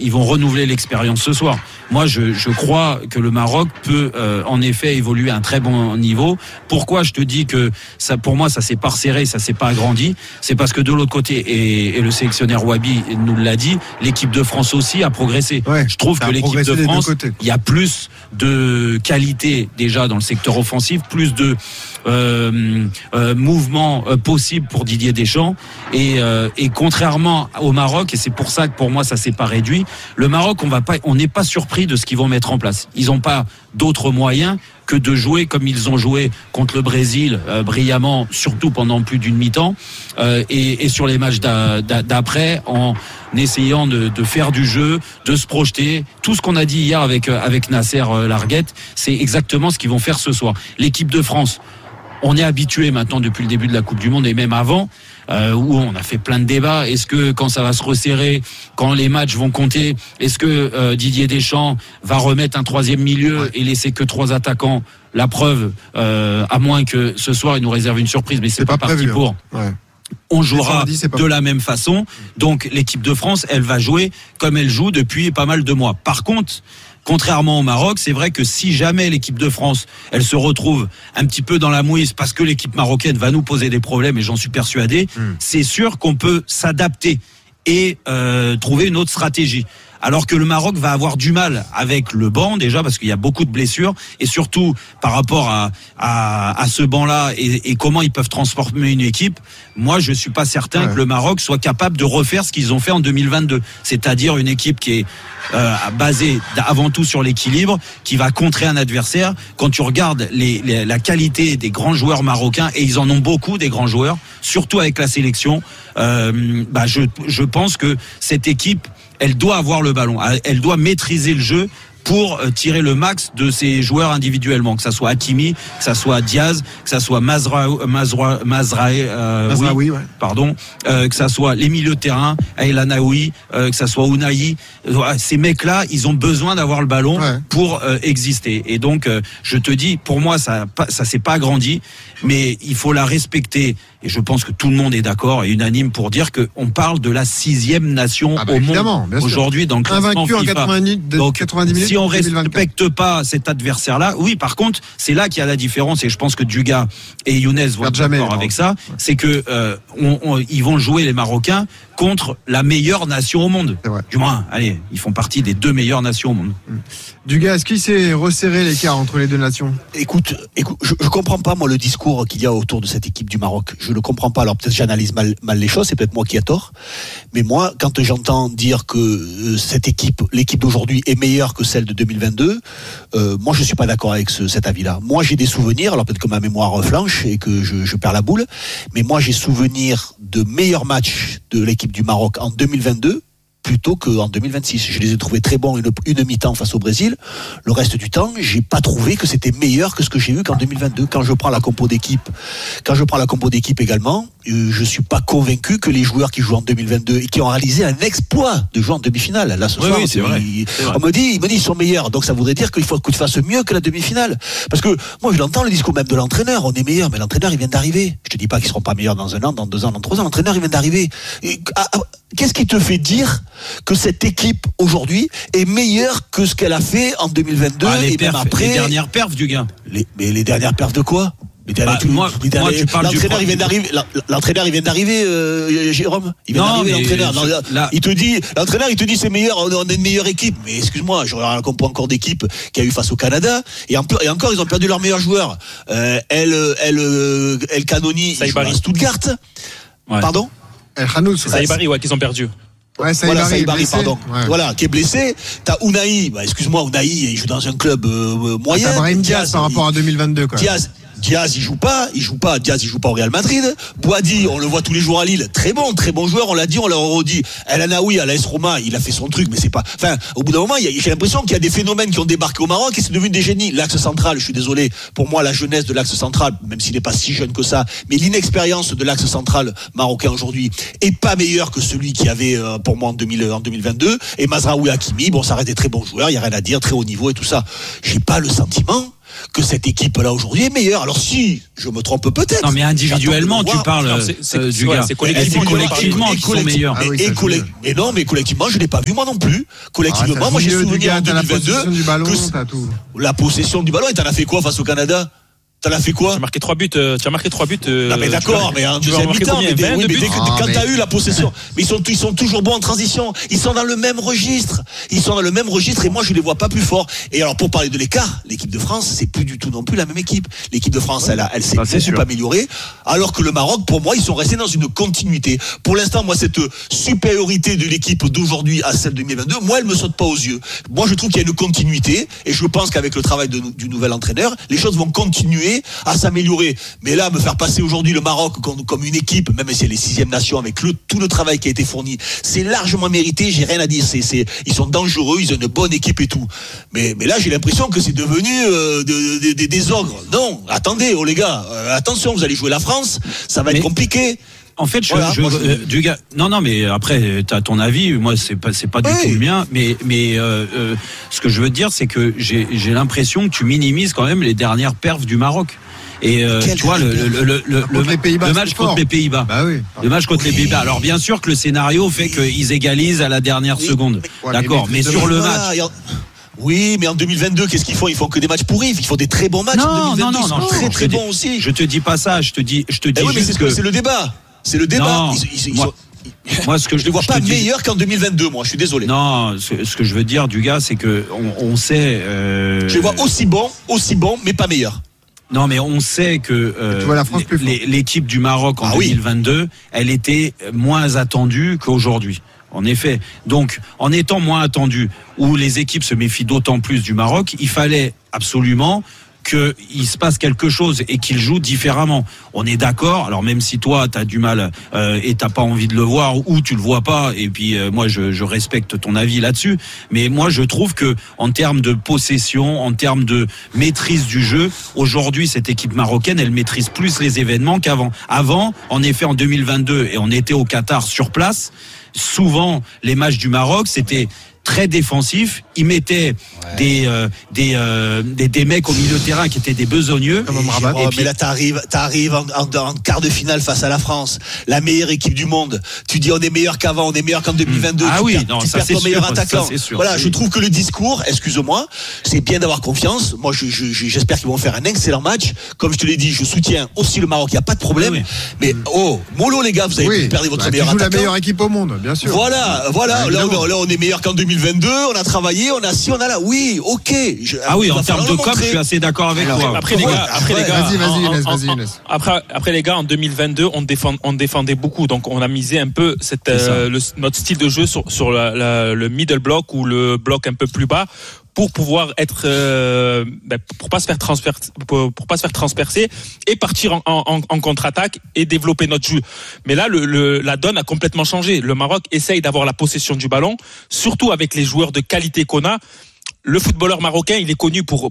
ils vont renouveler l'expérience ce soir. Moi, je crois que le Maroc peut en effet évoluer à un très bon niveau. Pourquoi je te dis que ça, pour moi, ça s'est pas resserré, ça s'est pas agrandi? C'est parce que de l'autre côté, et le sélectionneur Wabi nous l'a dit, l'équipe de France aussi a progressé. Ouais, je trouve que l'équipe de France, il y a plus de qualité déjà dans le secteur offensif, plus de mouvements possibles pour Didier Deschamps. Et contrairement au Maroc, et c'est pour ça que pour moi ça s'est pas réduit, le Maroc, on n'est pas surpris de ce qu'ils vont mettre en place. Ils n'ont pas d'autres moyens que de jouer comme ils ont joué contre le Brésil brillamment, surtout pendant plus d'une mi-temps, et sur les matchs d'après, en essayant de faire du jeu, de se projeter. Tout ce qu'on a dit hier avec Nasser Larguette, c'est exactement ce qu'ils vont faire ce soir. L'équipe de France, on est habitué maintenant depuis le début de la Coupe du Monde et même avant, où on a fait plein de débats. Est-ce que quand ça va se resserrer, quand les matchs vont compter, est-ce que Didier Deschamps va remettre un troisième milieu et laisser que 3 attaquants? La preuve, à moins que ce soir il nous réserve une surprise, mais c'est pas parti prévu, pour. Ouais. On jouera de la même façon. Donc l'équipe de France, elle va jouer comme elle joue depuis pas mal de mois. Par contre, contrairement au Maroc, c'est vrai que si jamais l'équipe de France, elle se retrouve un petit peu dans la mouise parce que l'équipe marocaine va nous poser des problèmes, et j'en suis persuadé, c'est sûr qu'on peut s'adapter et trouver une autre stratégie. Alors que le Maroc va avoir du mal avec le banc déjà parce qu'il y a beaucoup de blessures, et surtout par rapport à ce banc-là et comment ils peuvent transformer une équipe. Moi, je suis pas certain que le Maroc soit capable de refaire ce qu'ils ont fait en 2022, c'est-à-dire une équipe qui est basée avant tout sur l'équilibre, qui va contrer un adversaire. Quand tu regardes la qualité des grands joueurs marocains, et ils en ont beaucoup des grands joueurs, surtout avec la sélection, je pense que cette équipe, elle doit avoir le ballon, elle doit maîtriser le jeu pour tirer le max de ses joueurs individuellement, que ça soit Hakimi, que ça soit Diaz, que ça soit Mazraoui, que ça soit les milieux de terrain, El Anaoui, que ça soit Ounahi. Ces mecs-là, ils ont besoin d'avoir le ballon pour exister. Et donc, je te dis, pour moi, ça s'est pas agrandi, mais il faut la respecter. Et je pense que tout le monde est d'accord et unanime pour dire qu'on parle de la 6e nation au monde aujourd'hui dans le classement FIFA. Donc, 90 minutes, si on respecte pas cet adversaire-là, oui, par contre, c'est là qu'il y a la différence, et je pense que Duga et Younes vont être d'accord avec ça, c'est que ils vont jouer, les Marocains, contre la meilleure nation au monde. Du moins, allez, ils font partie des 2 meilleures nations au monde. Duga, est-ce qu'il s'est resserré l'écart entre les 2 nations? Écoute, je comprends pas, moi, le discours qu'il y a autour de cette équipe du Maroc. Je le comprends pas. Alors peut-être j'analyse mal les choses, c'est peut-être moi qui ai tort. Mais moi, quand j'entends dire que cette équipe, l'équipe d'aujourd'hui est meilleure que celle de 2022, moi je suis pas d'accord avec cet avis-là. Moi j'ai des souvenirs, alors peut-être que ma mémoire flanche et que je perds la boule, mais moi j'ai souvenir de meilleurs matchs de l'équipe du Maroc en 2022 plutôt qu'en 2026. Je les ai trouvés très bons une mi-temps face au Brésil. Le reste du temps, j'ai pas trouvé que c'était meilleur que ce que j'ai vu qu'en 2022. Quand je prends la compo d'équipe également, je suis pas convaincu que les joueurs qui jouent en 2022 et qui ont réalisé un exploit de jouer en demi-finale. Là, ce soir, c'est vrai. On me dit, ils sont meilleurs. Donc ça voudrait dire qu'il faut que tu fasses mieux que la demi-finale. Parce que moi, je l'entends, le discours même de l'entraîneur. On est meilleur, mais l'entraîneur, il vient d'arriver. Je te dis pas qu'ils seront pas meilleurs dans 1 an, dans 2 ans, dans 3 ans. L'entraîneur, il vient d'arriver. Qu'est-ce qui te fait dire que cette équipe aujourd'hui est meilleure que ce qu'elle a fait en 2022 et même après? Les dernières perfs du gars. Mais les dernières perfs de quoi? L'entraîneur, il vient d'arriver, Jérôme. Il vient d'arriver, l'entraîneur. L'entraîneur, il te dit c'est meilleur, on est une meilleure équipe. Mais excuse-moi, je regarde encore d'équipe qu'il y a eu face au Canada. Et encore, ils ont perdu leur meilleur joueur. El Kanoni, il joue à Stuttgart. Pardon? El Khanouz. Saïbari, qu'ils ont perdu. Ouais, Saïbari, pardon. Ouais. Voilà, qui est blessé. T'as Ounahi. Excuse-moi, Ounahi, il joue dans un club moyen. T'as Brahim Diaz par rapport à 2022, quoi. Diaz, il joue pas au Real Madrid. Boadi, on le voit tous les jours à Lille. Très bon joueur, on l'a dit, on l'a redit. El Anaoui à l'AS Roma, il a fait son truc, mais c'est pas, au bout d'un moment, j'ai l'impression qu'il y a des phénomènes qui ont débarqué au Maroc et c'est devenu des génies. L'axe central, je suis désolé, pour moi, la jeunesse de l'axe central, même s'il n'est pas si jeune que ça, mais l'inexpérience de l'axe central marocain aujourd'hui est pas meilleure que celui qu'il y avait, pour moi, en 2022. Et Mazraoui, Hakimi, ça reste des très bons joueurs, il y a rien à dire, très haut niveau et tout ça. J'ai pas le sentiment que cette équipe-là aujourd'hui est meilleure. Alors si je me trompe peut-être. Non mais individuellement tu parles du gars. C'est collectivement qui sont meilleurs. Mais non, mais collectivement je l'ai pas vu moi non plus. Collectivement, moi j'ai souvenir en 2022 que la possession du ballon, et t'en as fait quoi face au Canada? T'en as fait quoi? Tu as marqué 3 buts. Non mais d'accord, mais en deuxième mi-temps, quand t'as eu la possession, mais ils sont toujours bons en transition. Ils sont dans le même registre. Et moi je les vois pas plus forts. Et alors pour parler de l'écart, l'équipe de France, c'est plus du tout non plus la même équipe. L'équipe de France, elle s'est beaucoup améliorée, alors que le Maroc, pour moi, ils sont restés dans une continuité. Pour l'instant, moi cette supériorité de l'équipe d'aujourd'hui à celle de 2022, moi elle me saute pas aux yeux. Moi je trouve qu'il y a une continuité, et je pense qu'avec le travail du nouvel entraîneur, les choses vont continuer à s'améliorer. Mais là, me faire passer aujourd'hui le Maroc comme une équipe, même si elle est 6e nation, avec tout le travail qui a été fourni, c'est largement mérité, j'ai rien à dire. Ils sont dangereux, ils ont une bonne équipe et tout. Mais là, j'ai l'impression que c'est devenu des ogres. Non, attendez, les gars, attention, vous allez jouer la France, ça va être compliqué. En fait, du gars. Non, mais après, t'as ton avis. Moi, c'est pas du tout le mien. Mais ce que je veux te dire, c'est que j'ai l'impression que tu minimises quand même les dernières perfs du Maroc. Et tu vois le match contre les Pays-Bas. Bah oui. Le match contre les Pays-Bas. Alors bien sûr que le scénario fait qu'ils égalisent à la dernière seconde. D'accord. Mais sur le match. Oui, mais en 2022, qu'est-ce qu'ils font? Ils font que des matchs pourris. Ils font des très bons matchs. Non, ils sont très bons aussi. Je te dis pas ça. Je te dis juste que c'est le débat. C'est le débat. Non, moi, ce que je ne vois pas meilleur qu'en 2022, moi, je suis désolé. Non, ce que je veux dire, du gars, c'est que on sait. Je les vois aussi bon, mais pas meilleur. Non, mais on sait que tu vois la France plus l'équipe du Maroc en 2022, elle était moins attendue qu'aujourd'hui. En effet. Donc, en étant moins attendue, où les équipes se méfient d'autant plus du Maroc, il fallait absolument qu'il se passe quelque chose et qu'il joue différemment. On est d'accord. Alors même si toi t'as du mal et t'as pas envie de le voir ou tu le vois pas, et puis moi je respecte ton avis là-dessus, mais moi je trouve que en termes de possession, en termes de maîtrise du jeu, aujourd'hui cette équipe marocaine elle maîtrise plus les événements qu'avant. Avant, en effet, en 2022 et on était au Qatar sur place, souvent les matchs du Maroc c'était très défensif, ils mettaient des mecs au milieu de terrain qui étaient des besogneux. Mais là t'arrives en quart de finale face à la France, la meilleure équipe du monde. Tu dis on est meilleur qu'avant, on est meilleur qu'en 2022. Tu perds ton meilleur attaquant. Voilà, je trouve que le discours, excuse-moi, c'est bien d'avoir confiance. Moi j'espère qu'ils vont faire un excellent match. Comme je te l'ai dit, je soutiens aussi le Maroc, il y a pas de problème. Mais mollo les gars, vous avez perdu votre meilleur attaquant. La meilleure équipe au monde, bien sûr. Voilà. Là on est meilleur qu'en 2022, on a travaillé, on a ci, on a là. Oui, ok. En termes de com, je suis assez d'accord avec toi. Après les gars, vas-y. Après les gars, en 2022, on défendait beaucoup, donc on a misé un peu notre style de jeu sur le middle block ou le bloc un peu plus bas, pour pouvoir être pour pas se faire transpercer et partir en contre-attaque et développer notre jeu. Mais là la donne a complètement changé. Le Maroc essaye d'avoir la possession du ballon, surtout avec les joueurs de qualité qu'on a. Le footballeur marocain, il est connu pour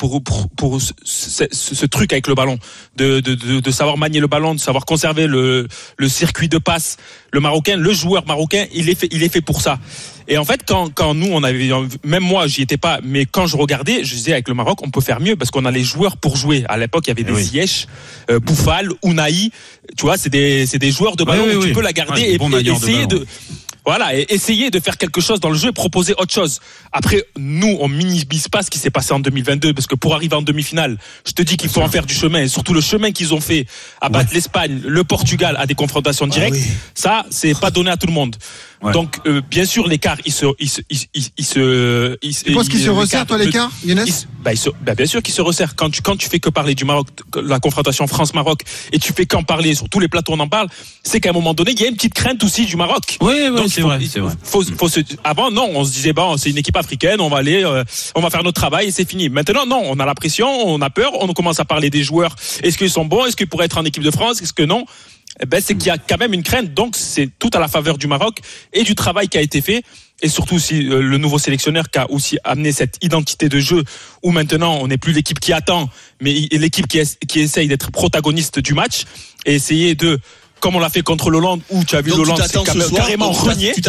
ce truc avec le ballon, de savoir manier le ballon, de savoir conserver le circuit de passe. Le joueur marocain, il est fait pour ça. Et en fait, quand nous, on avait, même moi, j'y étais pas, mais quand je regardais, je disais avec le Maroc, on peut faire mieux parce qu'on a les joueurs pour jouer. À l'époque, il y avait des Ziyech, Boufal, Ounahi. Tu vois, c'est des joueurs de ballon où tu peux la garder et essayer essayer de faire quelque chose dans le jeu et proposer autre chose. Après, nous, on minimise pas ce qui s'est passé en 2022, parce que pour arriver en demi-finale, je te dis qu'il faut en faire du chemin, et surtout le chemin qu'ils ont fait à battre l'Espagne, le Portugal à des confrontations directes, ça, c'est pas donné à tout le monde. Ouais. Donc, bien sûr, l'écart, tu penses qu'il se resserre, toi, l'écart, Younes? Bien sûr qu'il se resserre. Quand tu fais que parler du Maroc, la confrontation France-Maroc, et tu fais qu'en parler sur tous les plateaux, on en parle, c'est qu'à un moment donné, il y a une petite crainte aussi du Maroc. Oui, donc, c'est vrai. Avant, non, on se disait, c'est une équipe africaine, on va aller, on va faire notre travail et c'est fini. Maintenant, non, on a la pression, on a peur, on commence à parler des joueurs. Est-ce qu'ils sont bons? Est-ce qu'ils pourraient être en équipe de France? Est-ce que non? C'est qu'il y a quand même une crainte. Donc, c'est tout à la faveur du Maroc et du travail qui a été fait. Et surtout aussi le nouveau sélectionneur qui a aussi amené cette identité de jeu où maintenant on n'est plus l'équipe qui attend, mais l'équipe qui essaye d'être protagoniste du match et essayer de, comme on l'a fait contre l'Hollande, où tu as vu l'Hollande carrément renier.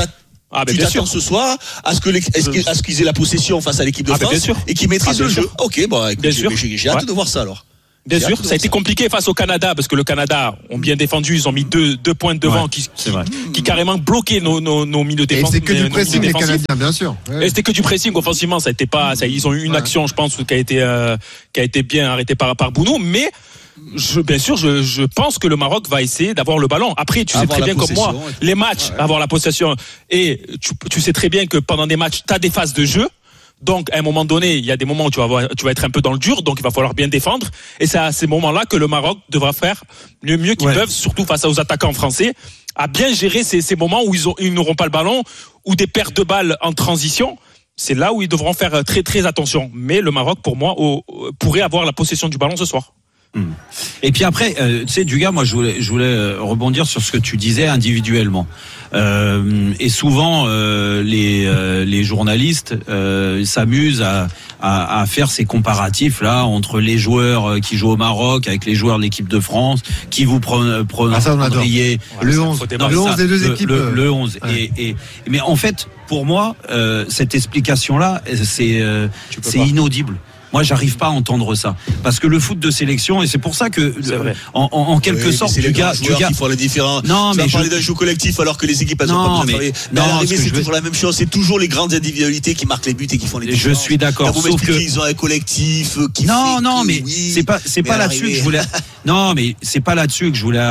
Tu t'attends ce soir à ce qu'ils aient la possession face à l'équipe de France et qu'ils maîtrisent le jeu. Ok, bon, écoute, j'ai hâte de voir ça alors. Bien sûr, ça a été compliqué face au Canada parce que le Canada ont bien défendu, ils ont mis deux points de devant qui carrément bloquaient nos milieux défensifs. Et c'est que du pressing les Canadiens, bien sûr. Et c'était que du pressing offensivement, ça a été pas, ils ont eu une action, je pense, qui a été bien arrêtée par Bounou, mais je pense que le Maroc va essayer d'avoir le ballon. Après, tu sais très bien comme moi, les matchs, avoir la possession, et tu sais très bien que pendant des matchs, t'as des phases de jeu. Donc, à un moment donné, il y a des moments où tu vas être un peu dans le dur, donc il va falloir bien défendre. Et c'est à ces moments-là que le Maroc devra faire le mieux qu'ils peuvent, surtout face aux attaquants français, à bien gérer ces moments où ils n'auront pas le ballon, ou des pertes de balles en transition. C'est là où ils devront faire très très attention. Mais le Maroc, pour moi, pourrait avoir la possession du ballon ce soir. Et puis après, tu sais, Dugas, moi je voulais rebondir sur ce que tu disais individuellement. Et souvent les journalistes s'amusent à faire ces comparatifs là entre les joueurs qui jouent au Maroc avec les joueurs de l'équipe de France, qui vous prendriez le 11 des deux équipes. Le 11. Mais en fait, pour moi, cette explication là, c'est inaudible. Moi, j'arrive pas à entendre ça, parce que le foot de sélection, et c'est pour ça que, en quelque sorte, c'est les gars qui font la différence. Non, mais parler d'un jeu collectif alors que les équipes elles ont pas travaillé. Mais à l'arrivée, c'est toujours la même chose. C'est toujours les grandes individualités qui marquent les buts et qui font les différences. Je suis d'accord. Sauf que ils ont un collectif qui. Non, mais c'est pas là-dessus que je voulais. Non, mais c'est pas là-dessus que je voulais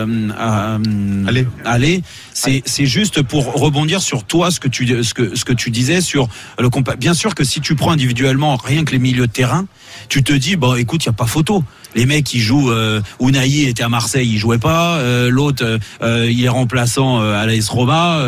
aller. C'est juste pour rebondir sur toi, ce que tu disais sur le bien sûr que si tu prends individuellement rien que les milieux de terrain, tu te dis bon écoute, il y a pas photo. Les mecs qui jouent, Ounahi était à Marseille, il jouait pas. L'autre, il est remplaçant à l'AS Roma.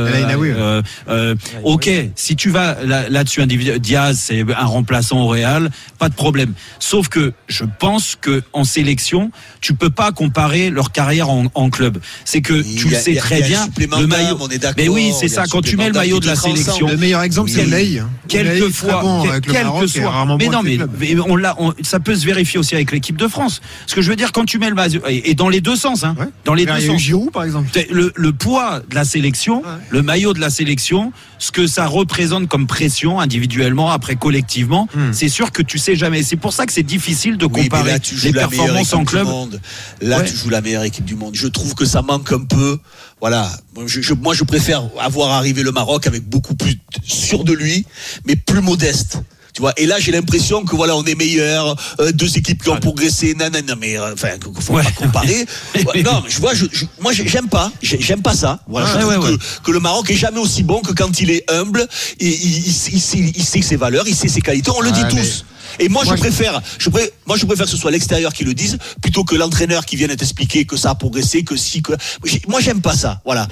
Ok, si tu vas là-dessus individuel, Diaz c'est un remplaçant au Real, pas de problème. Sauf que je pense que en sélection, tu peux pas comparer leur carrière en club. C'est que tu le sais très bien. Le maillot, on est d'accord. Mais oui, c'est ça. Quand tu mets le maillot de la sélection, le meilleur exemple c'est Ley. Quelquefois, mais non, mais ça peut se vérifier aussi avec l'équipe de France. Ce que je veux dire, quand tu mets le maillot, et dans les deux sens, dans les deux sens. Giroud, par exemple. Le poids de la sélection, le maillot de la sélection, ce que ça représente comme pression individuellement, après collectivement, c'est sûr que tu sais jamais. C'est pour ça que c'est difficile de comparer les performances en club. Tu joues la meilleure équipe du monde. Je trouve que ça manque un peu. Voilà. Moi, je préfère avoir arrivé le Maroc avec beaucoup plus sûr de lui, mais plus modeste. Tu vois, et là j'ai l'impression que voilà, on est meilleur, deux équipes qui ont progressé, mais enfin faut pas comparer. Non, mais moi j'aime pas ça. Voilà, je trouve que le Maroc est jamais aussi bon que quand il est humble et il sait ses valeurs, il sait ses qualités, on le dit tous. Et moi, je préfère que ce soit l'extérieur qui le dise plutôt que l'entraîneur qui vienne t'expliquer que ça a progressé, moi j'aime pas ça. Voilà.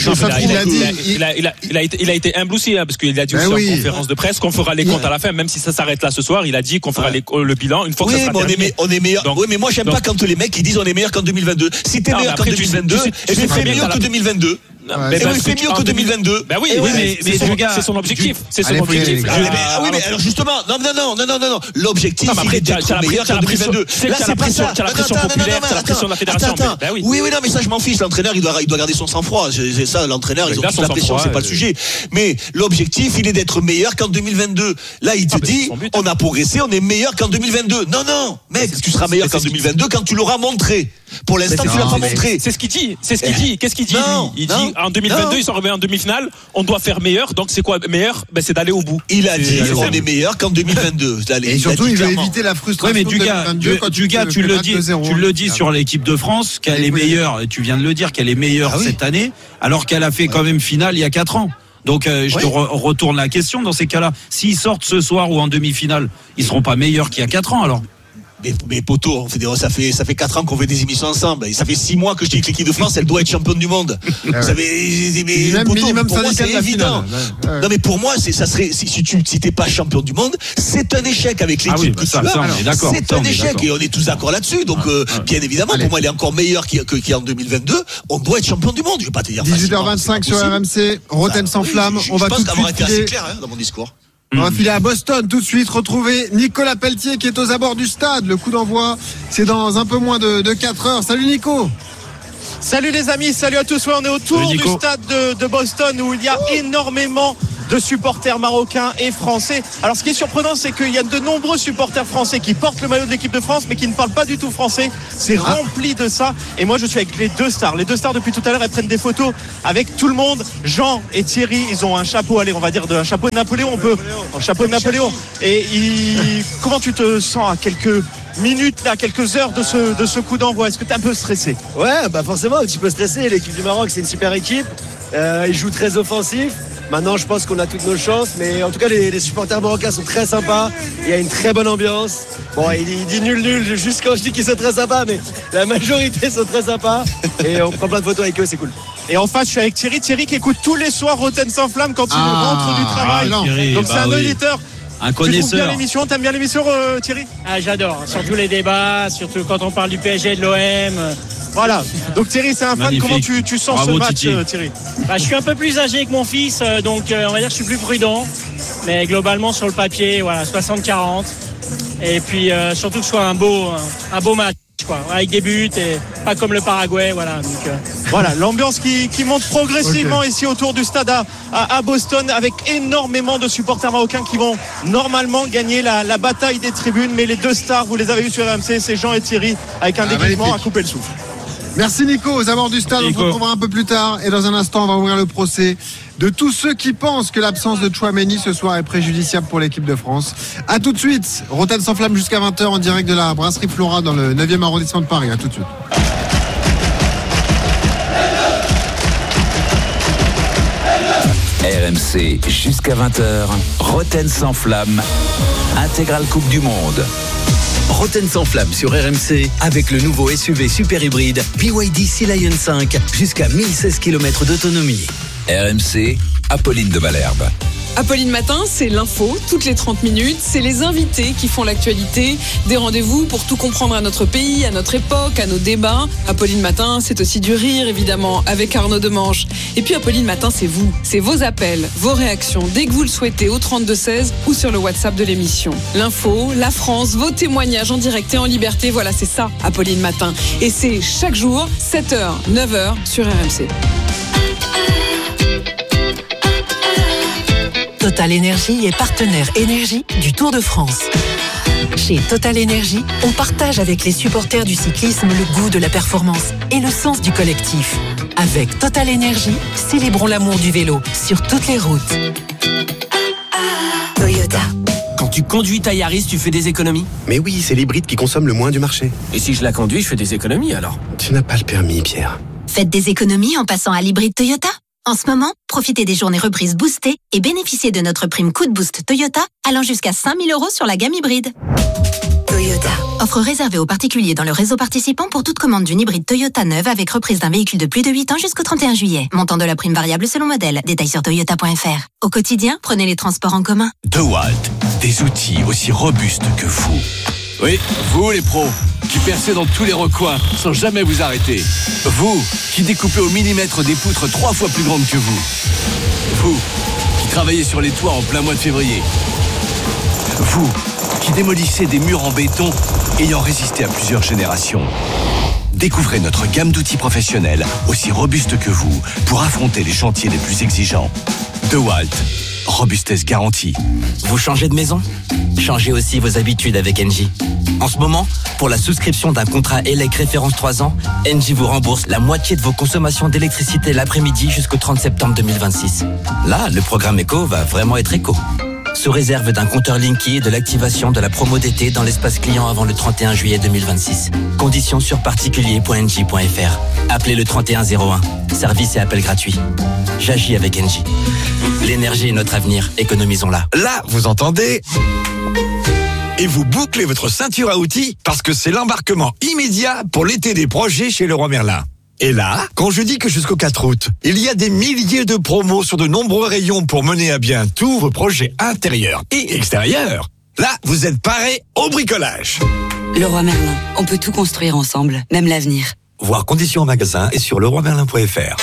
Il a été humble aussi, parce qu'il a dit aussi en conférence de presse qu'on fera les comptes à la fin, même si ça s'arrête là ce soir. Il a dit qu'on fera le bilan une fois que ça sera terminé. On est meilleur. Oui, mais moi j'aime pas quand les mecs ils disent on est meilleur qu'en 2022. Si t'es meilleur qu'en 2022, et fais mieux que 2022. Mais il fait mieux que 2022. Ben oui, mais c'est son objectif. C'est son objectif. Oui, mais alors justement, non. L'objectif, il est d'être meilleur qu'en 2022. Là, c'est pas ça. T'as la pression populaire, t'as la pression de la fédération. Oui, non, mais ça, je m'en fiche. L'entraîneur, il doit garder son sang-froid. C'est ça, l'entraîneur, ils ont toute la pression, c'est pas le sujet. Mais l'objectif, il est d'être meilleur qu'en 2022. Là, il te dit, on a progressé, on est meilleur qu'en 2022. Non, mec, tu seras meilleur qu'en 2022 quand tu l'auras montré. Pour l'instant, tu l'as pas montré. C'est ce qu'il dit. Qu'est-ce qu'il dit, lui? Il dit, en 2022, ils sont arrivés en demi-finale, on doit faire meilleur. Donc, c'est quoi meilleur? C'est d'aller au bout. Il a dit, on est meilleur qu'en 2022. Et surtout, il veut éviter la frustration. Oui, mais Dugas, tu le dis sur l'équipe de France, qu'elle est meilleure, tu viens de le dire, qu'elle est meilleure cette année, alors qu'elle a fait quand même finale il y a 4 ans. Donc je te retourne la question dans ces cas-là. S'ils sortent ce soir ou en demi-finale, ils seront pas meilleurs qu'il y a 4 ans alors? Mais poto, ça fait 4 ans qu'on fait des émissions ensemble. Et ça fait 6 mois que je dis que l'équipe de France, elle doit être championne du monde. Vous savez, même poto, minimum pour moi, c'est évident. Ouais. Non, mais pour moi, ça serait, si t'es pas champion du monde, c'est un échec avec l'équipe que tu as. C'est un échec et on est tous d'accord là-dessus. Donc, bien évidemment, pour moi, elle est encore meilleure qu'il y a en 2022. On doit être champion du monde. Je vais pas te dire. 18h25 sur RMC, Rotem sans flamme. On va tout de suite. Je pense avoir été assez clair dans mon discours. On va filer à Boston tout de suite, retrouver Nicolas Pelletier qui est aux abords du stade. Le coup d'envoi, c'est dans un peu moins de 4 heures. Salut Nico. Salut les amis, salut à tous. Ouais, on est autour du stade de Boston où il y a énormément de supporters marocains et français. Alors ce qui est surprenant, c'est qu'il y a de nombreux supporters français qui portent le maillot de l'équipe de France mais qui ne parlent pas du tout français. C'est rempli de ça. Et moi je suis avec les deux stars. Les deux stars depuis tout à l'heure, elles prennent des photos avec tout le monde. Jean et Thierry, ils ont un chapeau, allez on va dire un chapeau de Napoléon, un chapeau de Napoléon. Et comment tu te sens à quelques minutes, là, quelques heures de ce coup d'envoi? Est-ce que tu es un peu stressé? Ouais, bah forcément un petit peu stressé. L'équipe du Maroc, c'est une super équipe. Ils jouent très offensif. Maintenant, je pense qu'on a toutes nos chances, mais en tout cas, les supporters marocains sont très sympas. Il y a une très bonne ambiance. Bon, il dit nul, juste quand je dis qu'ils sont très sympas, mais la majorité sont très sympas. Et on prend plein de photos avec eux, c'est cool. Et en face, je suis avec Thierry qui écoute tous les soirs Rotten sans flamme quand il rentre du travail. Thierry, donc c'est un auditeur. Un connaisseur. T'aimes bien l'émission, Thierry? J'adore, surtout les débats, surtout quand on parle du PSG, de l'OM. Voilà, donc Thierry c'est un fan. Magnifique. Comment tu sens Bravo, ce match, Thierry? Je suis un peu plus âgé que mon fils, donc on va dire que je suis plus prudent. Mais globalement sur le papier, voilà, 60-40. Et puis surtout que ce soit un beau match, quoi, avec des buts et pas comme le Paraguay, voilà. Donc, Voilà, l'ambiance qui monte progressivement ici autour du stade à Boston, avec énormément de supporters marocains qui vont normalement gagner la bataille des tribunes. Mais les deux stars, vous les avez vus sur RMC, c'est Jean et Thierry, avec un déguisement à couper le souffle. Merci Nico, aux abords du stade. On se retrouvera un peu plus tard. Et dans un instant, on va ouvrir le procès de tous ceux qui pensent que l'absence de Tchouaméni ce soir est préjudiciable pour l'équipe de France. A tout de suite, Rotten sans flamme jusqu'à 20h en direct de la brasserie Flora dans le 9e arrondissement de Paris. A tout de suite. RMC jusqu'à 20h, Rotten sans flamme, intégrale Coupe du Monde. Rotten sans flamme sur RMC avec le nouveau SUV super hybride BYD Sea Lion 5 jusqu'à 1016 km d'autonomie. RMC, Apolline de Malherbe. Apolline Matin, c'est l'info, toutes les 30 minutes. C'est les invités qui font l'actualité. Des rendez-vous pour tout comprendre à notre pays, à notre époque, à nos débats. Apolline Matin, c'est aussi du rire, évidemment, avec Arnaud Demanche. Et puis Apolline Matin, c'est vous. C'est vos appels, vos réactions, dès que vous le souhaitez, au 32-16 ou sur le WhatsApp de l'émission. L'info, la France, vos témoignages en direct et en liberté. Voilà, c'est ça, Apolline Matin. Et c'est chaque jour, 7h, 9h sur RMC. Total Énergie est partenaire énergie du Tour de France. Chez Total Énergie, on partage avec les supporters du cyclisme le goût de la performance et le sens du collectif. Avec Total Énergie, célébrons l'amour du vélo sur toutes les routes. Toyota. Quand tu conduis ta Yaris, tu fais des économies? Mais oui, c'est l'hybride qui consomme le moins du marché. Et si je la conduis, je fais des économies alors? Tu n'as pas le permis, Pierre. Faites des économies en passant à l'hybride Toyota. En ce moment, profitez des journées reprises boostées et bénéficiez de notre prime coup de boost Toyota allant jusqu'à 5 000 € sur la gamme hybride. Toyota. Offre réservée aux particuliers dans le réseau participant pour toute commande d'une hybride Toyota neuve avec reprise d'un véhicule de plus de 8 ans jusqu'au 31 juillet. Montant de la prime variable selon modèle. Détails sur toyota.fr. Au quotidien, prenez les transports en commun. DeWalt, des outils aussi robustes que vous. Oui, vous les pros, qui percez dans tous les recoins sans jamais vous arrêter. Vous, qui découpez au millimètre des poutres 3 fois plus grandes que vous. Vous, qui travaillez sur les toits en plein mois de février. Vous, qui démolissez des murs en béton ayant résisté à plusieurs générations. Découvrez notre gamme d'outils professionnels aussi robustes que vous pour affronter les chantiers les plus exigeants. DeWalt, robustesse garantie. Vous changez de maison? Changez aussi vos habitudes avec Engie. En ce moment, pour la souscription d'un contrat ELEC référence 3 ans, Engie vous rembourse la moitié de vos consommations d'électricité l'après-midi jusqu'au 30 septembre 2026. Là, le programme éco va vraiment être éco. Sous réserve d'un compteur Linky et de l'activation de la promo d'été dans l'espace client avant le 31 juillet 2026. Conditions sur particulier.engie.fr. Appelez le 3101. Service et appel gratuit. J'agis avec Engie. L'énergie est notre avenir. Économisons-la. Là, vous entendez ? Et vous bouclez votre ceinture à outils parce que c'est l'embarquement immédiat pour l'été des projets chez Leroy Merlin. Et là, quand je dis que jusqu'au 4 août, il y a des milliers de promos sur de nombreux rayons pour mener à bien tous vos projets intérieurs et extérieurs, là, vous êtes parés au bricolage. Leroy Merlin, on peut tout construire ensemble, même l'avenir. Voir conditions en magasin et sur leroymerlin.fr.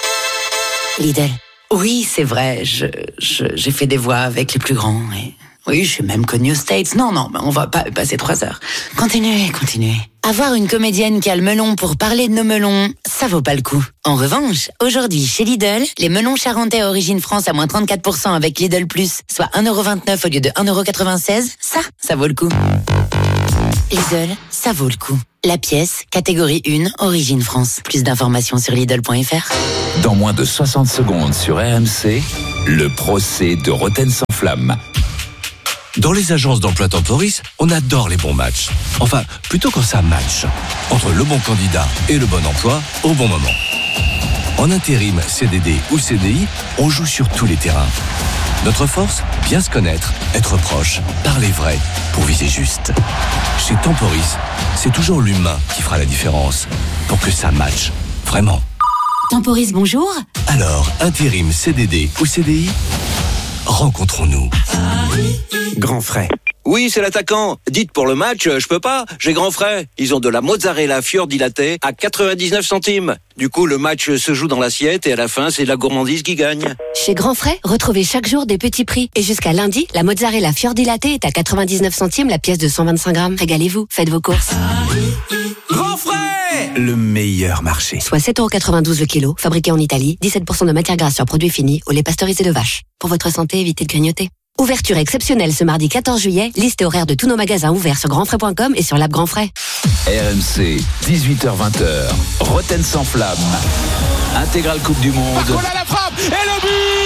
Lidl. Oui, c'est vrai, j'ai fait des voix avec les plus grands et... Oui, je suis même connu aux States. Non, mais on va pas passer 3 heures. Continuez. Avoir une comédienne qui a le melon pour parler de nos melons, ça vaut pas le coup. En revanche, aujourd'hui, chez Lidl, les melons charentais à origine France à moins 34% avec Lidl Plus, soit 1,29€ au lieu de 1,96€, ça vaut le coup. Lidl, ça vaut le coup. La pièce, catégorie 1, origine France. Plus d'informations sur Lidl.fr. Dans moins de 60 secondes sur RMC, le procès de Roten sans flamme. Dans les agences d'emploi Temporis, on adore les bons matchs. Enfin, plutôt quand ça match. Entre le bon candidat et le bon emploi au bon moment. En intérim, CDD ou CDI, on joue sur tous les terrains. Notre force, bien se connaître, être proche, parler vrai, pour viser juste. Chez Temporis, c'est toujours l'humain qui fera la différence. Pour que ça matche. Vraiment. Temporis, bonjour. Alors, intérim, CDD ou CDI, rencontrons-nous. Grand frais. Oui, c'est l'attaquant. Dites pour le match, je peux pas, j'ai grand frais. Ils ont de la mozzarella fior latte à 99 centimes. Du coup, le match se joue dans l'assiette et à la fin, c'est la gourmandise qui gagne. Chez Grand Frais, retrouvez chaque jour des petits prix. Et jusqu'à lundi, la mozzarella fior latte est à 99 centimes la pièce de 125 grammes. Régalez-vous, faites vos courses. Grand frais, le meilleur marché. Soit 7,92€ le kilo, fabriqué en Italie, 17% de matière grasse sur produits finis, au lait pasteurisé de vache. Pour votre santé, évitez de grignoter. Ouverture exceptionnelle ce mardi 14 juillet. Liste et horaire de tous nos magasins ouverts sur grandfrais.com et sur l'app Grand Frais. RMC, 18h-20h, Roten sans flamme. Intégrale Coupe du Monde. Barcola la frappe et le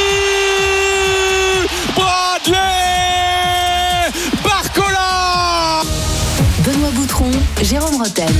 but Bradley Barcola. Benoît Boutron, Jérôme Roten.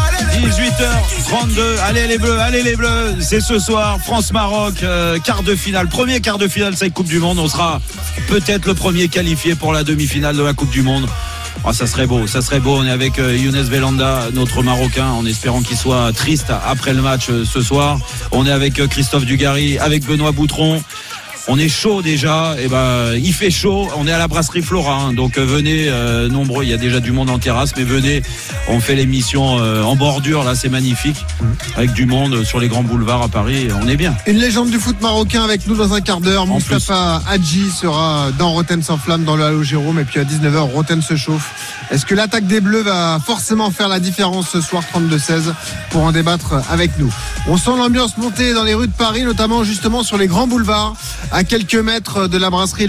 18h32, allez les Bleus, c'est ce soir, France-Maroc, quart de finale, premier quart de finale de cette Coupe du Monde, on sera peut-être le premier qualifié pour la demi-finale de la Coupe du Monde. Oh, ça serait beau, on est avec Younes Belhanda, notre Marocain, en espérant qu'il soit triste après le match ce soir. On est avec Christophe Dugarry, avec Benoît Boutron. On est chaud déjà, et il fait chaud, on est à la brasserie Flora, hein, donc venez nombreux, il y a déjà du monde en terrasse, mais venez, on fait l'émission en bordure, là c'est magnifique, avec du monde sur les grands boulevards à Paris, on est bien. Une légende du foot marocain avec nous dans un quart d'heure, Moustapha Hadji sera dans Roten sans flamme dans le Halo Jérôme, et puis à 19h, Roten se chauffe. Est-ce que l'attaque des Bleus va forcément faire la différence ce soir 32-16 pour en débattre avec nous? On sent l'ambiance monter dans les rues de Paris, notamment justement sur les grands boulevards, à quelques mètres de la brasserie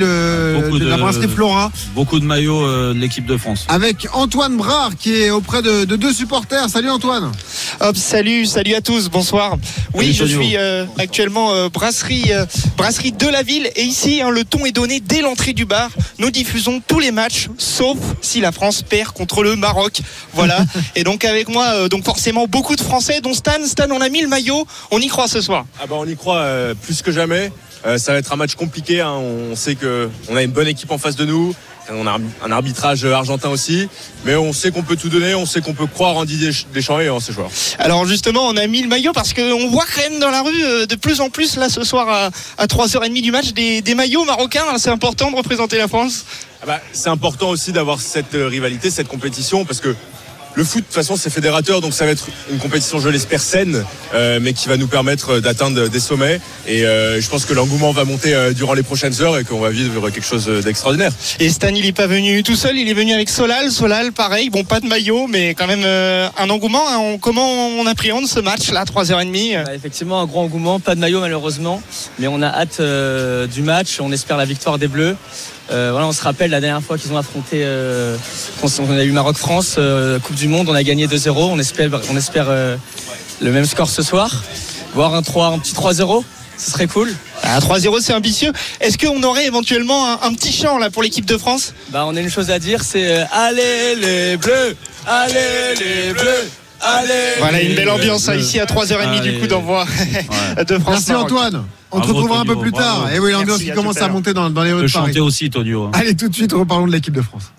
la brasserie Flora. Beaucoup de maillots de l'équipe de France. Avec Antoine Brard qui est auprès de deux supporters. Salut Antoine. Hop, salut à tous, bonsoir. Oui, je suis actuellement brasserie de la ville, et ici le ton est donné dès l'entrée du bar. Nous diffusons tous les matchs sauf si la France perd contre le Maroc. Voilà. Et donc avec moi, donc forcément beaucoup de Français, dont Stan. Stan, on a mis le maillot, on y croit ce soir. On y croit plus que jamais. Ça va être un match compliqué, hein. On sait qu'on a une bonne équipe en face de nous. On a un arbitrage argentin aussi, mais on sait qu'on peut tout donner, on sait qu'on peut croire en Didier Deschamps et en ses joueurs. Alors justement, on a mis le maillot parce qu'on voit quand même dans la rue de plus en plus là ce soir à 3h30 du match des maillots marocains. C'est important de représenter la France. C'est important aussi d'avoir cette rivalité, cette compétition, parce que le foot, de toute façon, c'est fédérateur, donc ça va être une compétition, je l'espère, saine, mais qui va nous permettre d'atteindre des sommets. Et je pense que l'engouement va monter durant les prochaines heures et qu'on va vivre quelque chose d'extraordinaire. Et Stan, il n'est pas venu tout seul, il est venu avec Solal. Solal, pareil, bon, pas de maillot, mais quand même un engouement. Hein. Comment on appréhende ce match là, 3h30 Effectivement, un gros engouement, pas de maillot malheureusement, mais on a hâte du match, on espère la victoire des Bleus. On se rappelle la dernière fois qu'ils ont affronté, on a eu Maroc-France, Coupe du Monde, on a gagné 2-0. On espère le même score ce soir, voire un petit 3-0, ce serait cool. 3-0, c'est ambitieux. Est-ce qu'on aurait éventuellement un petit chant là pour l'équipe de France? On a une chose à dire, c'est allez les Bleus, allez les Bleus. Allez, voilà une belle ambiance ici à 3h30 du coup d'envoi de France. Merci Antoine. On te retrouvera un peu plus tard. Et oui, l'ambiance qui commence à monter dans les rues de Paris. Chanter aussi, Tonio. Allez, tout de suite, reparlons de l'équipe de France.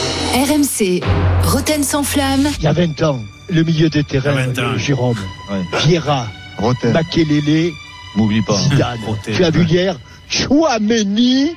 RMC, Roten sans flamme. Il y a 20 ans, le milieu de terrain, Jérôme, Vieira, Makelele, m'oublie pas. Zidane. Tu as vu hier Chouameni,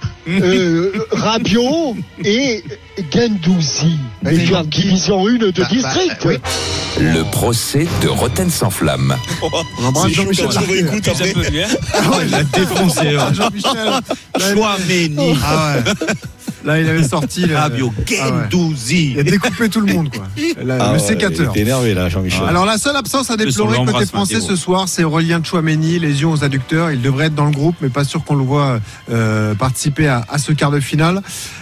Rabiot et Guendouzi. Les joueurs division 1 de district. Oui. Le procès de Roten sans flamme. On embrasse Jean-Michel. Il a défoncé. Jean-Michel. Chouameni. Là, il avait sorti Rabiot, Guendouzi. Il a découpé tout le monde, quoi. Le sécateur. Il est énervé, là, Jean-Michel. Alors, la seule absence à déplorer côté français ce soir, c'est Aurélien Tchouaméni, lésion aux adducteurs. Il devrait être dans le groupe, mais pas sûr qu'on le voit participer à ce quart de finale.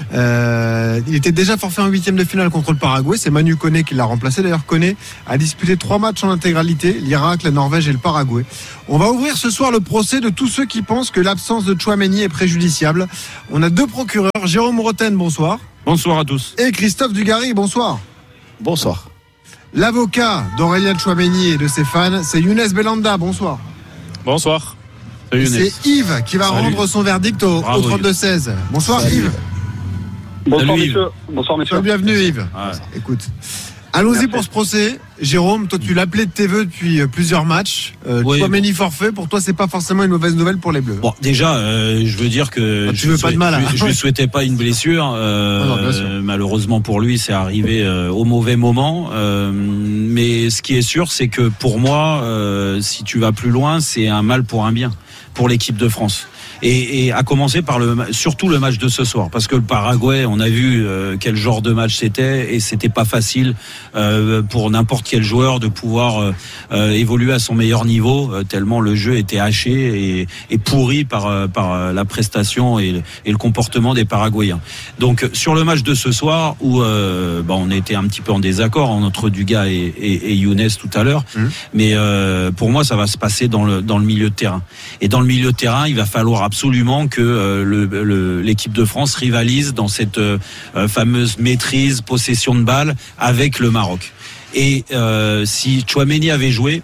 Il était déjà forfait en 8e de finale contre le Paraguay. C'est Manu Koné qui l'a remplacé. D'ailleurs, Koné a disputé 3 matchs en intégralité, l'Irak, la Norvège et le Paraguay. On va ouvrir ce soir le procès de tous ceux qui pensent que l'absence de Tchouaméni est préjudiciable. On a 2 procureurs. Jérôme Roten, bonsoir. Bonsoir à tous. Et Christophe Dugarry, bonsoir. Bonsoir. L'avocat d'Aurélien Tchouaméni et de ses fans, c'est Younes Belanda, bonsoir. Bonsoir. Et c'est Yves qui va rendre son verdict au 32-16. Bonsoir Yves. Bonsoir messieurs. Bonsoir messieurs. Bienvenue Yves. Écoute, allons-y pour ce procès. Jérôme, toi tu l'appelais de tes voeux depuis plusieurs matchs. Tchouaméni forfait, pour toi c'est pas forcément une mauvaise nouvelle pour les Bleus. Bon, déjà, je veux dire que tu veux pas de mal. Je lui souhaitais pas une blessure. Malheureusement pour lui, c'est arrivé au mauvais moment. Mais ce qui est sûr, c'est que pour moi, si tu vas plus loin, c'est un mal pour un bien pour l'équipe de France. Et à commencer par surtout le match de ce soir, parce que le Paraguay, on a vu quel genre de match c'était, et c'était pas facile pour n'importe quel joueur de pouvoir évoluer à son meilleur niveau, tellement le jeu était haché et pourri par la prestation et le comportement des Paraguayens. Donc sur le match de ce soir, où on était un petit peu en désaccord entre Dugas et Younes tout à l'heure, mais pour moi ça va se passer dans le milieu de terrain. Et dans le milieu de terrain, il va falloir absolument que l'équipe de France rivalise dans cette fameuse maîtrise, possession de balle avec le Maroc. Et si Tchouaméni avait joué,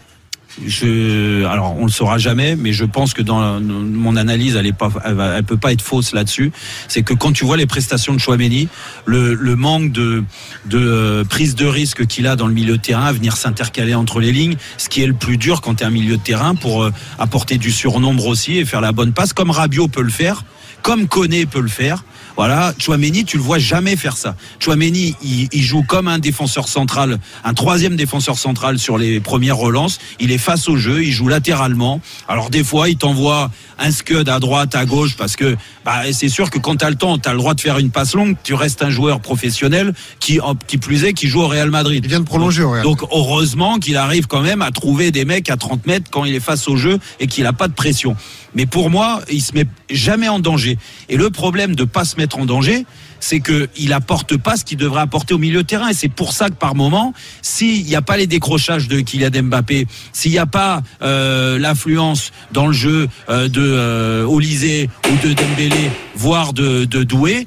alors on le saura jamais, mais je pense que dans mon analyse, elle peut pas être fausse là-dessus. C'est que quand tu vois les prestations de Tchouaméni, le manque de prise de risque qu'il a dans le milieu de terrain, à venir s'intercaler entre les lignes, ce qui est le plus dur quand tu es un milieu de terrain, pour apporter du surnombre aussi et faire la bonne passe, comme Rabiot peut le faire, comme Koné peut le faire. Voilà, Tchouaméni, tu le vois jamais faire ça. Tchouaméni, il joue comme un défenseur central, un 3e défenseur central sur les premières relances. Il est face au jeu, il joue latéralement. Alors des fois, il t'envoie un scud à droite, à gauche, parce que c'est sûr que quand t'as le temps, t'as le droit de faire une passe longue. Tu restes un joueur professionnel qui plus est, qui joue au Real Madrid. Il vient de prolonger au Real. Donc heureusement qu'il arrive quand même à trouver des mecs à 30 mètres quand il est face au jeu et qu'il n'a pas de pression. Mais pour moi, il se met jamais en danger. Et le problème de pas se mettre en danger, c'est qu'il apporte pas ce qu'il devrait apporter au milieu de terrain. Et c'est pour ça que par moment, s'il n'y a pas les décrochages de Kylian Mbappé, s'il n'y a pas l'affluence dans le jeu de Olysée ou de Dembélé, voire de Doué,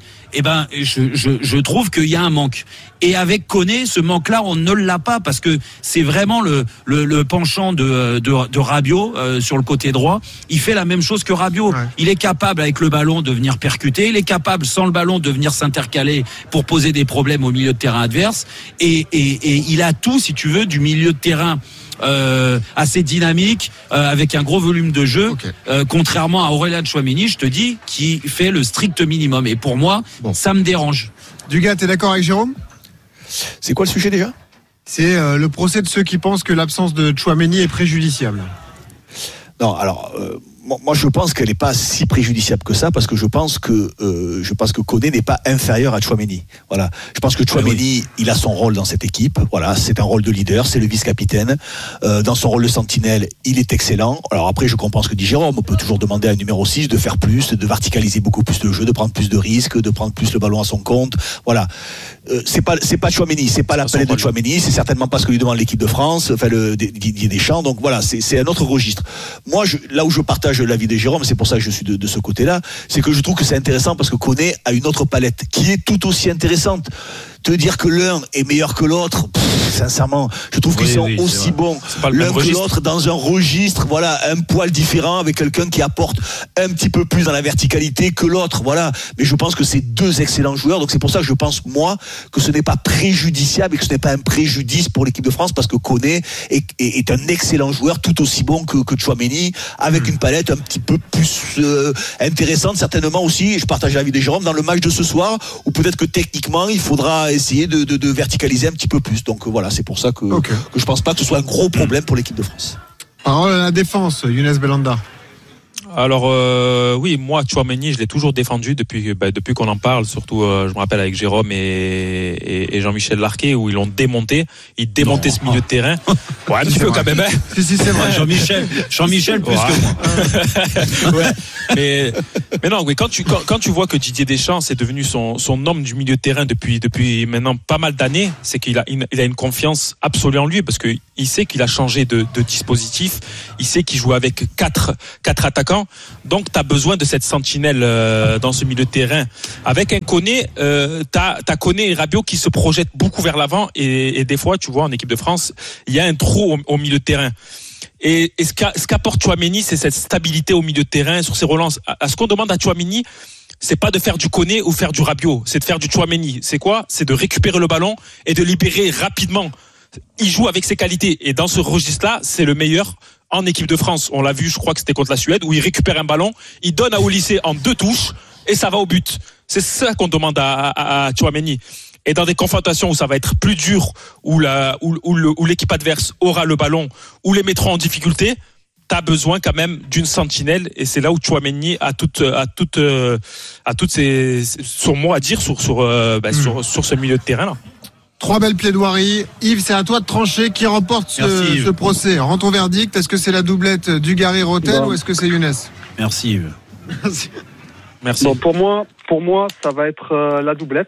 je trouve qu'il y a un manque. Et avec Koné, ce manque-là, on ne l'a pas, parce que c'est vraiment le penchant de Rabiot sur le côté droit. Il fait la même chose que Rabiot. Ouais. Il est capable avec le ballon de venir percuter, il est capable sans le ballon de venir s'intercaler pour poser des problèmes au milieu de terrain adverse. Et il a tout, si tu veux, du milieu de terrain assez dynamique, avec un gros volume de jeu, contrairement à Aurélien Tchouaméni, je te dis, qui fait le strict minimum. Et pour moi, ça me dérange. Dugas, t'es d'accord avec Jérôme ? C'est quoi le sujet déjà ? C'est le procès de ceux qui pensent que l'absence de Tchouaméni est préjudiciable. Non, alors moi je pense qu'elle n'est pas si préjudiciable que ça, parce que je pense que Koné n'est pas inférieur à Tchouaméni. Voilà, je pense que Tchouaméni, il a son rôle dans cette équipe. Voilà, c'est un rôle de leader, c'est le vice-capitaine. Dans son rôle de sentinelle, il est excellent. Alors après, je comprends ce que dit Jérôme. On peut toujours demander à un numéro 6 de faire plus, de verticaliser beaucoup plus le jeu, de prendre plus de risques, de prendre plus le ballon à son compte. Voilà. C'est pas Tchouaméni, c'est pas l'appel de Tchouaméni, c'est certainement pas ce que lui demande l'équipe de France, enfin le Didier Deschamps. Donc voilà, c'est un autre registre. Moi, là où je partage l'avis de Jérôme, c'est pour ça que je suis de ce côté-là, c'est que je trouve que c'est intéressant parce que Koné a une autre palette qui est tout aussi intéressante. Te dire que l'un est meilleur que l'autre, sincèrement, je trouve qu'ils sont aussi bons l'un que l'autre dans un registre, voilà, un poil différent, avec quelqu'un qui apporte un petit peu plus dans la verticalité que l'autre, voilà. Mais je pense que c'est deux excellents joueurs, donc c'est pour ça que je pense, moi, que ce n'est pas préjudiciable et que ce n'est pas un préjudice pour l'équipe de France, parce que Koné est un excellent joueur, tout aussi bon que Tchouaméni, avec une palette un petit peu plus intéressante, certainement aussi, et je partage l'avis de Jérôme, dans le match de ce soir, où peut-être que techniquement, il faudra essayer de verticaliser un petit peu plus. Donc voilà, c'est pour ça que je pense pas que ce soit un gros problème pour l'équipe de France. Parole à la défense, Younes Belanda. Alors oui, moi Tchouaméni, je l'ai toujours défendu depuis qu'on en parle, surtout je me rappelle avec Jérôme et Jean-Michel Larquet où ils l'ont démonté, ce milieu de terrain. Ouais, un petit peu quand même. Hein. Si c'est vrai. Jean-Michel plus que moi. Ouais. Mais non, oui, quand tu vois que Didier Deschamps c'est devenu son homme du milieu de terrain depuis maintenant pas mal d'années, c'est qu'il a une confiance absolue en lui parce que il sait qu'il a changé de dispositif, il sait qu'il joue avec quatre attaquants. Donc, tu as besoin de cette sentinelle dans ce milieu de terrain. Avec un Koné, t'as Koné et Rabiot qui se projettent beaucoup vers l'avant et des fois, tu vois, en équipe de France, il y a un trou au milieu de terrain. Et ce qu'apporte Tchouaméni, c'est cette stabilité au milieu de terrain sur ses relances. Ce qu'on demande à Tchouaméni, c'est pas de faire du Koné ou faire du Rabiot, c'est de faire du Tchouaméni. C'est quoi? C'est de récupérer le ballon et de libérer rapidement. Il joue avec ses qualités et dans ce registre-là, c'est le meilleur en équipe de France. On l'a vu, je crois que c'était contre la Suède, où il récupère un ballon, il donne à Olysée en 2 touches et ça va au but. C'est ça qu'on demande à Tchouaméni. Et dans des confrontations où ça va être plus dur, où l'équipe adverse aura le ballon, où les mettront en difficulté, t'as besoin quand même d'une sentinelle et c'est là où Tchouaméni a son mot à dire sur ce milieu de terrain là. 3 belles plaidoiries. Yves, c'est à toi de trancher qui remporte ce procès. Rends ton verdict. Est-ce que c'est la doublette Dugarry-Roten ou est-ce que c'est Younes? Merci Yves. Merci. Bon, pour moi, ça va être la doublette.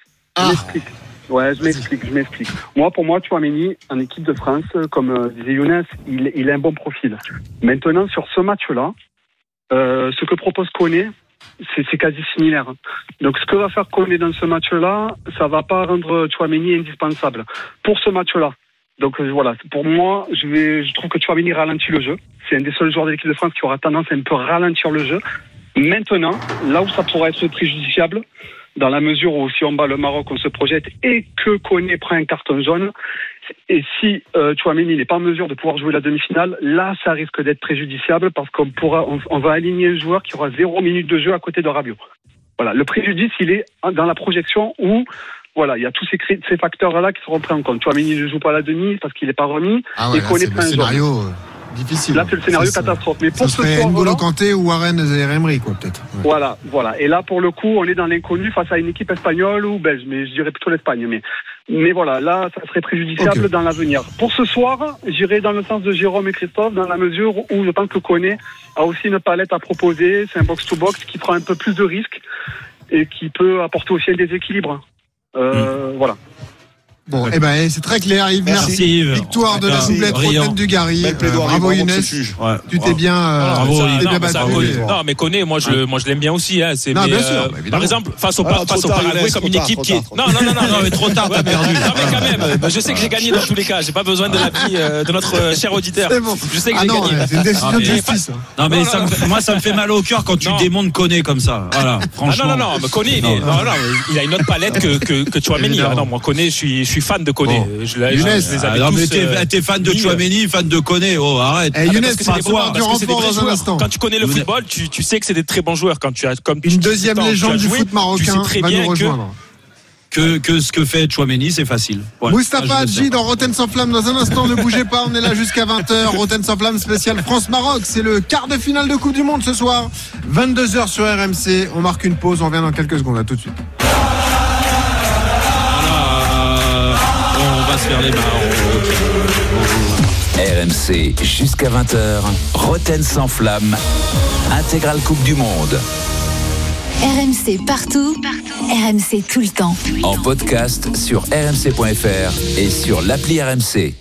Je m'explique. Pour moi, Tchouaméni, en équipe de France, comme disait Younes, il a un bon profil. Maintenant, sur ce match-là, ce que propose Koné, c'est quasi similaire. Donc, ce que va faire Koné dans ce match-là, ça va pas rendre Tchouaméni indispensable pour ce match-là. Donc, voilà. Pour moi, je trouve que Tchouaméni ralentit le jeu. C'est un des seuls joueurs de l'équipe de France qui aura tendance à un peu ralentir le jeu. Maintenant, là où ça pourrait être préjudiciable, dans la mesure où si on bat le Maroc, on se projette et que Koné prend un carton jaune, et si Tchouaméni n'est pas en mesure de pouvoir jouer la demi-finale, là, ça risque d'être préjudiciable parce on va aligner un joueur qui aura 0 minute de jeu à côté de Rabiot. Voilà, le préjudice, il est dans la projection où, voilà, il y a tous ces facteurs-là qui seront pris en compte. Tchouaméni ne joue pas la demi parce qu'il n'est pas remis, et Koné prend un jaune. Difficile. Là, c'est le scénario catastrophe. Mais pour ce soir, N'Golo Kanté ou Warren Zaïre-Emery, quoi, peut-être. Ouais. Voilà. Et là, pour le coup, on est dans l'inconnu face à une équipe espagnole ou belge, mais je dirais plutôt l'Espagne. Mais voilà, là, ça serait préjudiciable dans l'avenir. Pour ce soir, j'irai dans le sens de Jérôme et Christophe, dans la mesure où je pense que Koné a aussi une palette à proposer. C'est un box-to-box qui prend un peu plus de risques et qui peut apporter aussi un déséquilibre. Voilà. Bon, c'est très clair, Yves. Merci. Victoire de la doublette Roten Dugarry. Bravo Younes. Tu t'es bien battu. Non, mais Koné, moi je l'aime bien aussi. Hein. Bien sûr, par exemple, face au Paraguay, comme une équipe qui est. Non, mais trop tard, t'as perdu. Non, mais quand même, je sais que j'ai gagné dans tous les cas. J'ai pas besoin de l'avis de notre cher auditeur. C'est bon. Je sais que j'ai gagné. C'est une décision de justice. Non, mais moi, ça me fait mal au cœur quand tu démontes Koné comme ça. Voilà, franchement. Non, mais Koné, il a une autre palette que Tchouaméni. Non, moi, Koné, je suis fan de Koné. T'es fan de Tchouaméni, fan de Koné. Oh, arrête. Younes, quand tu connais le football, tu sais que c'est des très bons joueurs. Quand tu as comme une deuxième légende du foot marocain va nous rejoindre. Que ce que fait Tchouaméni, c'est facile. Voilà. Moustapha Hadji dans Roten sans flamme. Dans un instant, ne bougez pas, on est là jusqu'à 20h. Roten sans flamme spécial France-Maroc. C'est le quart de finale de Coupe du Monde ce soir. 22h sur RMC. On marque une pause, on revient dans quelques secondes. À tout de suite. On va se faire les mains. RMC jusqu'à 20h. Roten sans flamme. Intégrale Coupe du Monde. RMC partout. RMC tout le temps. En podcast sur rmc.fr et sur l'appli RMC.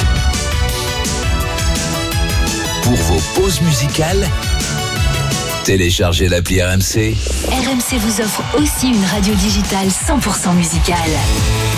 Pour vos pauses musicales, téléchargez l'appli RMC. RMC vous offre aussi une radio digitale 100% musicale.